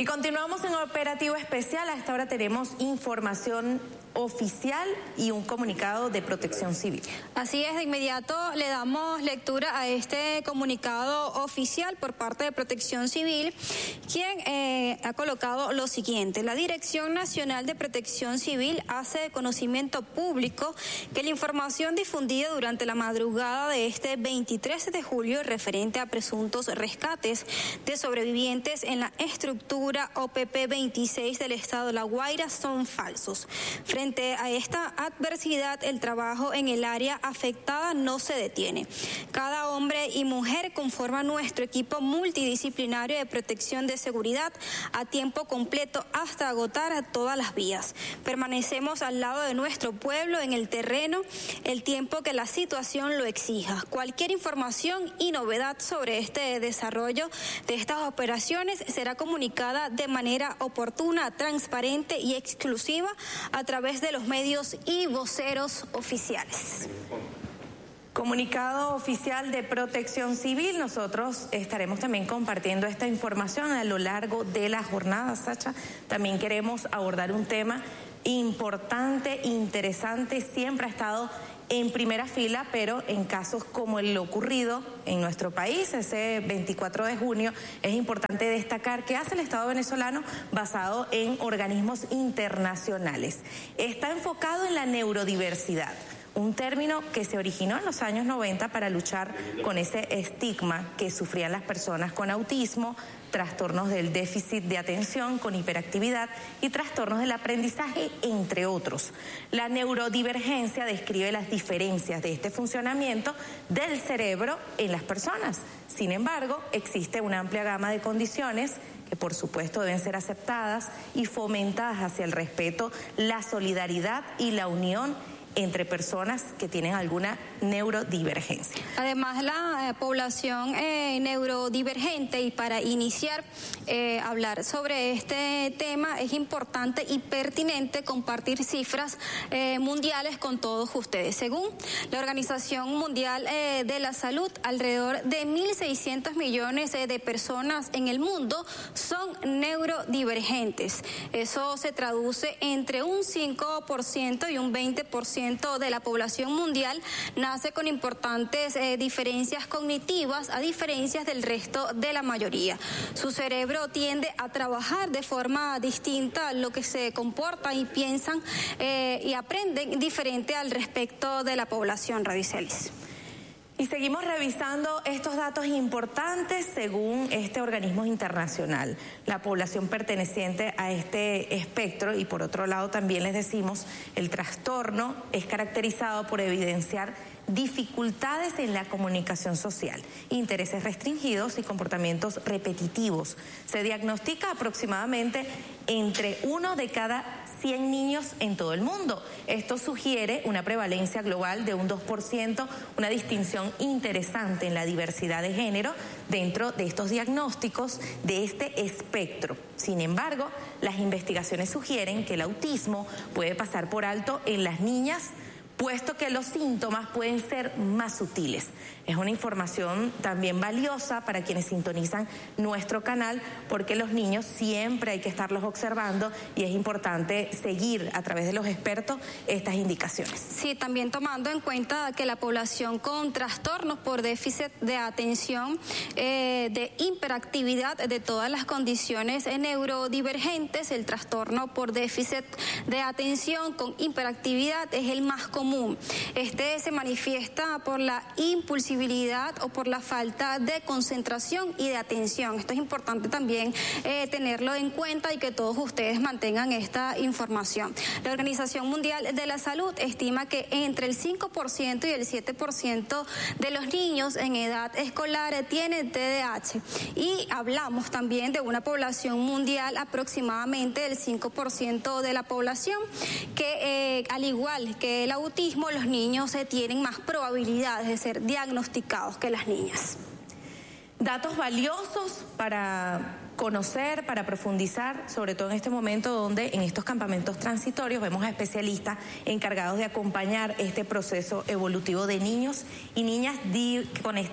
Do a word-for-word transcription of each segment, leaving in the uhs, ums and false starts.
Y continuamos en operativo especial. A esta hora tenemos información oficial y un comunicado de Protección Civil. Así es, de inmediato le damos lectura a este comunicado oficial por parte de Protección Civil, quien eh, ha colocado lo siguiente: la Dirección Nacional de Protección Civil hace de conocimiento público que la información difundida durante la madrugada de este veintitrés de julio referente a presuntos rescates de sobrevivientes en la estructura O P P veintiséis del estado de La Guaira son falsos. Frente a esta adversidad, el trabajo en el área afectada no se detiene. Cada hombre y mujer conforma nuestro equipo multidisciplinario de protección de seguridad a tiempo completo hasta agotar todas las vías. Permanecemos al lado de nuestro pueblo en el terreno el tiempo que la situación lo exija. Cualquier información y novedad sobre este desarrollo de estas operaciones será comunicada de manera oportuna, transparente y exclusiva a través de los medios y voceros oficiales. Comunicado oficial de Protección Civil. Nosotros estaremos también compartiendo esta información a lo largo de la jornada, Sacha. También queremos abordar un tema importante, interesante, siempre ha estado en primera fila, pero en casos como el ocurrido en nuestro país ese veinticuatro de junio, es importante destacar que hace el Estado venezolano basado en organismos internacionales. Está enfocado en la neurodiversidad, un término que se originó en los años noventa para luchar con ese estigma que sufrían las personas con autismo, trastornos del déficit de atención con hiperactividad y trastornos del aprendizaje, entre otros. La neurodivergencia describe las diferencias de este funcionamiento del cerebro en las personas. Sin embargo, existe una amplia gama de condiciones que por supuesto deben ser aceptadas y fomentadas hacia el respeto, la solidaridad y la unión entre personas que tienen alguna neurodivergencia. Además, la eh, población eh, neurodivergente, y para iniciar eh, hablar sobre este tema es importante y pertinente compartir cifras eh, mundiales con todos ustedes. Según la Organización Mundial eh, de la Salud, alrededor de mil seiscientos millones eh, de personas en el mundo son neurodivergentes. Eso se traduce entre un cinco por ciento y un veinte por ciento de la población mundial nace con importantes eh, diferencias cognitivas, a diferencias del resto de la mayoría. Su cerebro tiende a trabajar de forma distinta a lo que se comporta y piensan eh, y aprenden diferente al respecto de la población. Radicelis. Y seguimos revisando estos datos importantes según este organismo internacional. La población perteneciente a este espectro, y por otro lado también les decimos, el trastorno es caracterizado por evidenciar dificultades en la comunicación social, intereses restringidos y comportamientos repetitivos. Se diagnostica aproximadamente entre uno de cada cien niños en todo el mundo. Esto sugiere una prevalencia global de un dos por ciento, una distinción interesante en la diversidad de género dentro de estos diagnósticos de este espectro. Sin embargo, las investigaciones sugieren que el autismo puede pasar por alto en las niñas, puesto que los síntomas pueden ser más sutiles. Es una información también valiosa para quienes sintonizan nuestro canal, porque los niños siempre hay que estarlos observando y es importante seguir a través de los expertos estas indicaciones. Sí, también tomando en cuenta que la población con trastornos por déficit de atención, eh, de hiperactividad, de todas las condiciones neurodivergentes, el trastorno por déficit de atención con hiperactividad es el más común. Este se manifiesta por la impulsividad o por la falta de concentración y de atención. Esto es importante también eh, tenerlo en cuenta y que todos ustedes mantengan esta información. La Organización Mundial de la Salud estima que entre el cinco por ciento y el siete por ciento de los niños en edad escolar tienen T D A H, y hablamos también de una población mundial aproximadamente del cinco por ciento de la población que eh, al igual que el autismo, los niños eh, tienen más probabilidades de ser diagnosticados que las niñas. Datos valiosos para conocer, para profundizar, sobre todo en este momento donde en estos campamentos transitorios vemos a especialistas encargados de acompañar este proceso evolutivo de niños y niñas con esta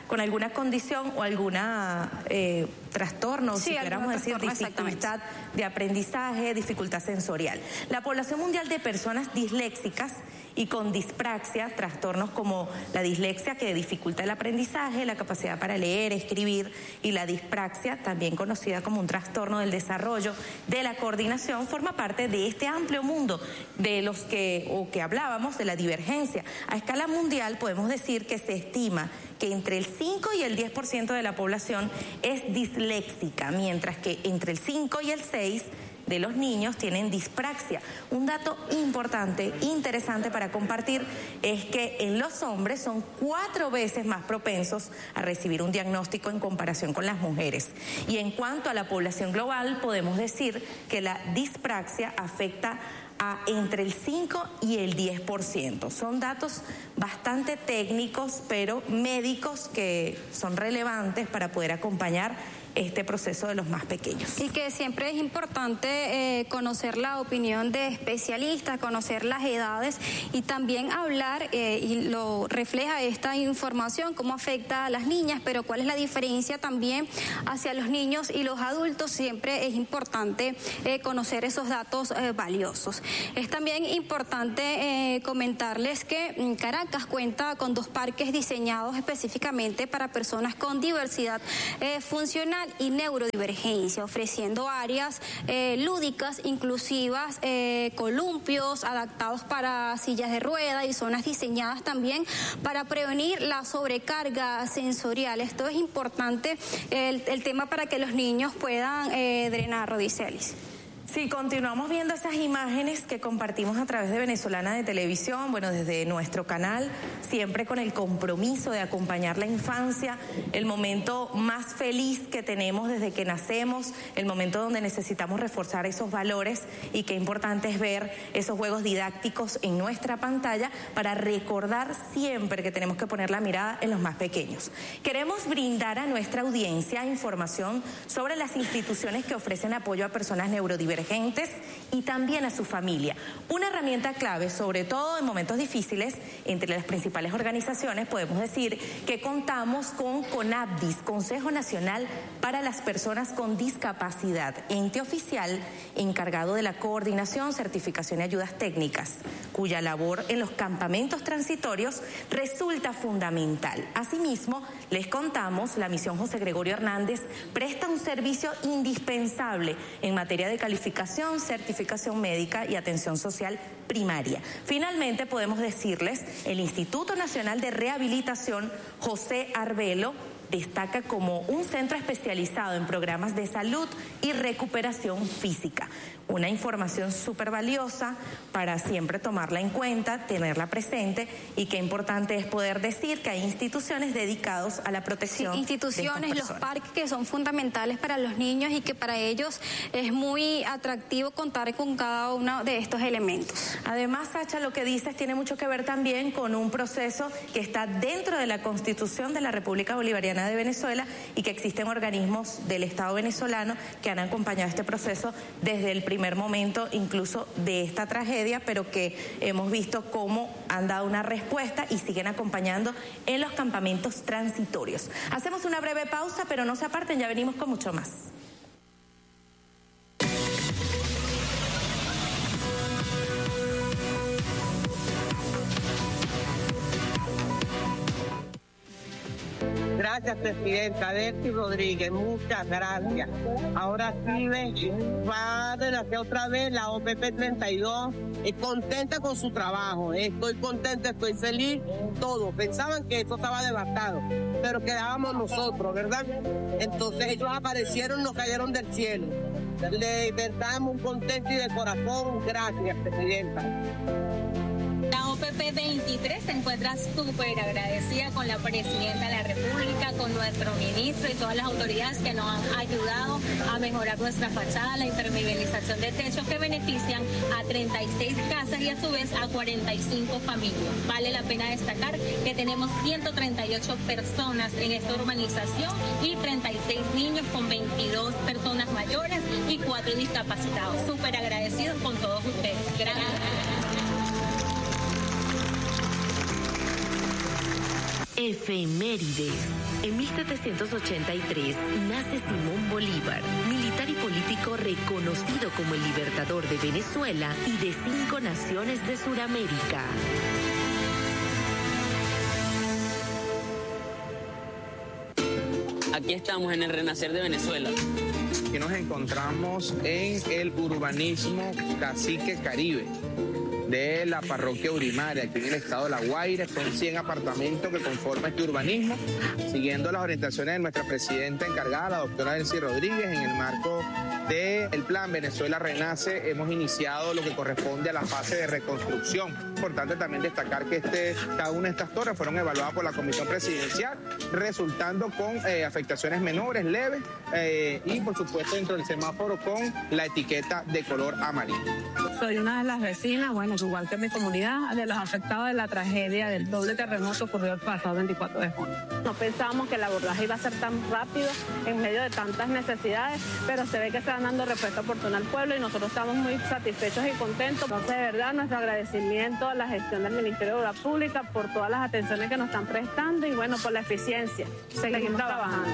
con alguna condición o alguna eh, trastorno, sí, si queramos decir, dificultad de aprendizaje, dificultad sensorial. La población mundial de personas disléxicas y con dispraxia, trastornos como la dislexia que dificulta el aprendizaje, la capacidad para leer, escribir, y la dispraxia, también conocida como un trastorno del desarrollo de la coordinación, forma parte de este amplio mundo de los que, o que hablábamos, de la divergencia. A escala mundial podemos decir que se estima que entre el cinco y el diez por ciento de la población es disléxica, mientras que entre el cinco y el seis por ciento de los niños tienen dispraxia. Un dato importante, interesante para compartir, es que en los hombres son cuatro veces más propensos a recibir un diagnóstico en comparación con las mujeres. Y en cuanto a la población global, podemos decir que la dispraxia afecta a entre el cinco y el diez por ciento. Son datos bastante técnicos, pero médicos que son relevantes para poder acompañar este proceso de los más pequeños. Y que siempre es importante eh, conocer la opinión de especialistas, conocer las edades y también hablar, eh, y lo refleja esta información, cómo afecta a las niñas, pero cuál es la diferencia también hacia los niños y los adultos. Siempre es importante eh, conocer esos datos eh, valiosos. Es también importante eh, comentarles que mm, Caracas cuenta con dos parques diseñados específicamente para personas con diversidad eh, funcional y neurodivergencia, ofreciendo áreas eh, lúdicas, inclusivas, eh, columpios adaptados para sillas de rueda y zonas diseñadas también para prevenir la sobrecarga sensorial. Esto es importante, el, el tema para que los niños puedan eh, drenar, Rodicelis. Sí, continuamos viendo esas imágenes que compartimos a través de Venezolana de Televisión, bueno, desde nuestro canal, siempre con el compromiso de acompañar la infancia, el momento más feliz que tenemos desde que nacemos, el momento donde necesitamos reforzar esos valores, y qué importante es ver esos juegos didácticos en nuestra pantalla para recordar siempre que tenemos que poner la mirada en los más pequeños. Queremos brindar a nuestra audiencia información sobre las instituciones que ofrecen apoyo a personas neurodivergentes y también a su familia. Una herramienta clave, sobre todo en momentos difíciles, entre las principales organizaciones podemos decir que contamos con CONAPDIS, Consejo Nacional para las Personas con Discapacidad, ente oficial encargado de la coordinación, certificación y ayudas técnicas, cuya labor en los campamentos transitorios resulta fundamental. Asimismo, les contamos, la misión José Gregorio Hernández presta un servicio indispensable en materia de calificación, certificación médica y atención social primaria. Finalmente, podemos decirles, el Instituto Nacional de Rehabilitación José Arbelo destaca como un centro especializado en programas de salud y recuperación física. Una información súper valiosa para siempre tomarla en cuenta, tenerla presente, y qué importante es poder decir que hay instituciones dedicadas a la protección. Sí, instituciones, de los parques que son fundamentales para los niños y que para ellos es muy atractivo contar con cada uno de estos elementos. Además, Sacha, lo que dices tiene mucho que ver también con un proceso que está dentro de la Constitución de la República Bolivariana de Venezuela, y que existen organismos del Estado venezolano que han acompañado este proceso desde el primer momento, incluso de esta tragedia, pero que hemos visto cómo han dado una respuesta y siguen acompañando en los campamentos transitorios. Hacemos una breve pausa, pero no se aparten, ya venimos con mucho más. Gracias, Presidenta Delcy Rodríguez, muchas gracias. Ahora sí, va a renacer otra vez la O P P treinta y dos, eh, contenta con su trabajo, eh, estoy contenta, estoy feliz, todos pensaban que esto estaba devastado, pero quedábamos nosotros, ¿verdad? Entonces ellos aparecieron, nos cayeron del cielo. Le verdad muy contento y de corazón, gracias, Presidenta. La O P P veintitrés se encuentra súper agradecida con la Presidenta de la República, con nuestro ministro y todas las autoridades que nos han ayudado a mejorar nuestra fachada, la impermeabilización de techos que benefician a treinta y seis casas y a su vez a cuarenta y cinco familias. Vale la pena destacar que tenemos ciento treinta y ocho personas en esta urbanización y treinta y seis niños con veintidós personas mayores y cuatro discapacitados. Súper agradecidos con todos ustedes. Gracias. Efemérides. En mil setecientos ochenta y tres nace Simón Bolívar, militar y político reconocido como el libertador de Venezuela y de cinco naciones de Sudamérica. Aquí estamos en el renacer de Venezuela. Que nos encontramos en el urbanismo Cacique Caribe de la parroquia Urimaria, aquí en el estado de La Guaira. Son cien apartamentos que conforman este urbanismo, siguiendo las orientaciones de nuestra presidenta encargada, la doctora Delcy Rodríguez, en el marco del Plan Venezuela Renace. Hemos iniciado lo que corresponde a la fase de reconstrucción. Importante también destacar que este, cada una de estas torres fueron evaluadas por la Comisión Presidencial, resultando con eh, afectaciones menores, leves, eh, y por supuesto dentro del semáforo con la etiqueta de color amarillo. Soy una de las vecinas, bueno, igual que mi comunidad, de los afectados de la tragedia del doble terremoto ocurrido el pasado veinticuatro de junio. No pensábamos que el abordaje iba a ser tan rápido en medio de tantas necesidades, pero se ve que se van dando respuesta oportuna al pueblo y nosotros estamos muy satisfechos y contentos. Entonces, de verdad, nuestro agradecimiento a la gestión del Ministerio de Obra Pública por todas las atenciones que nos están prestando y, bueno, por la eficiencia. Seguimos trabajando.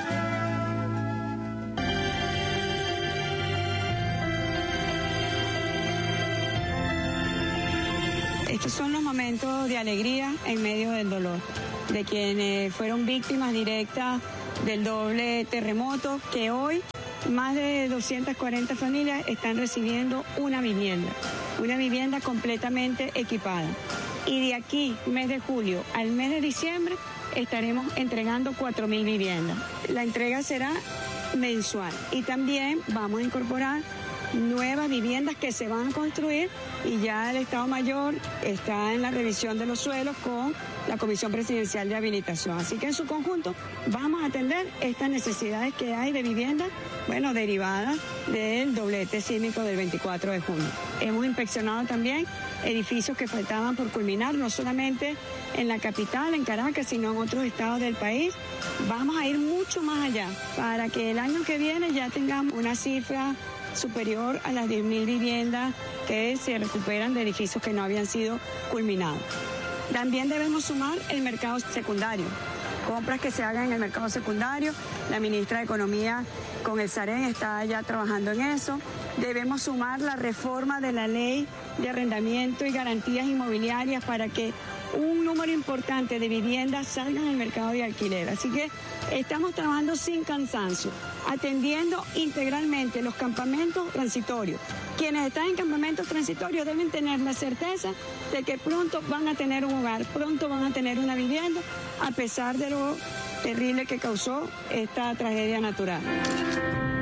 Estos son los momentos de alegría en medio del dolor, de quienes fueron víctimas directas del doble terremoto, que hoy más de doscientas cuarenta familias están recibiendo una vivienda, una vivienda completamente equipada. Y de aquí, mes de julio al mes de diciembre, estaremos entregando cuatro mil viviendas. La entrega será mensual y también vamos a incorporar nuevas viviendas que se van a construir y ya el Estado Mayor está en la revisión de los suelos con la Comisión Presidencial de Habilitación. Así que en su conjunto vamos a atender estas necesidades que hay de vivienda, bueno, derivadas del doblete sísmico del veinticuatro de junio. Hemos inspeccionado también edificios que faltaban por culminar, no solamente en la capital, en Caracas, sino en otros estados del país. Vamos a ir mucho más allá para que el año que viene ya tengamos una cifra superior a las diez mil viviendas que se recuperan de edificios que no habían sido culminados. También debemos sumar el mercado secundario, compras que se hagan en el mercado secundario. La ministra de Economía con el SAREN está ya trabajando en eso. Debemos sumar la reforma de la ley de arrendamiento y garantías inmobiliarias para que un número importante de viviendas salgan al mercado de alquiler. Así que estamos trabajando sin cansancio, atendiendo integralmente los campamentos transitorios. Quienes están en campamentos transitorios deben tener la certeza de que pronto van a tener un hogar, pronto van a tener una vivienda, a pesar de lo terrible que causó esta tragedia natural.